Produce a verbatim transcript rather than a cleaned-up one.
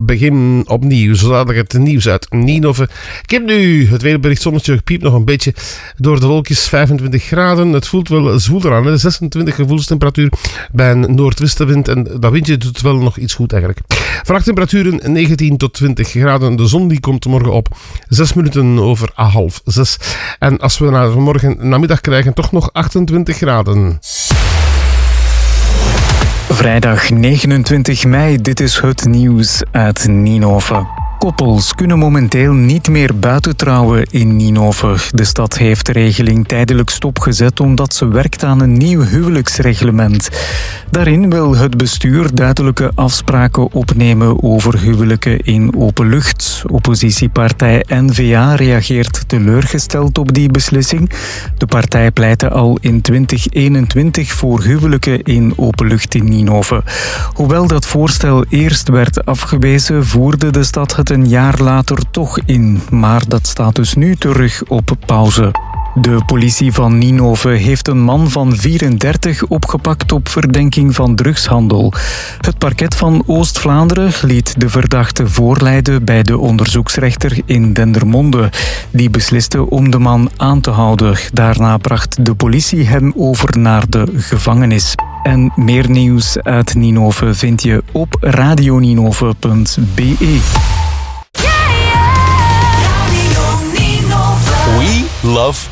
begin opnieuw. Zo dadelijk het nieuws uit Ninove. Ik heb nu het weerbericht. Zonnetje piept nog een beetje door de wolkjes. vijfentwintig graden. Het voelt wel zwoel eraan. Hè? zesentwintig gevoelstemperatuur bij een noordwestenwind. En dat windje doet wel nog iets goed eigenlijk. Vannacht temperaturen negentien tot twintig graden. De zon die komt morgen op zes minuten over half zes. En als we naar morgen namiddag krijgen, toch nog achtentwintig graden. Vrijdag negenentwintig mei, dit is het nieuws uit Ninove. Koppels kunnen momenteel niet meer buiten trouwen in Ninove. De stad heeft de regeling tijdelijk stopgezet omdat ze werkt aan een nieuw huwelijksreglement. Daarin wil het bestuur duidelijke afspraken opnemen over huwelijken in open lucht. Oppositiepartij N V A reageert teleurgesteld op die beslissing. De partij pleitte al in twintig eenentwintig voor huwelijken in open lucht in Ninove. Hoewel dat voorstel eerst werd afgewezen, voerde de stad het een jaar later toch in. Maar dat staat dus nu terug op pauze. De politie van Ninove heeft een man van vierendertig opgepakt op verdenking van drugshandel. Het parket van Oost-Vlaanderen liet de verdachte voorleiden bij de onderzoeksrechter in Dendermonde. Die besliste om de man aan te houden. Daarna bracht de politie hem over naar de gevangenis. En meer nieuws uit Ninove vind je op radioninove punt b e. We love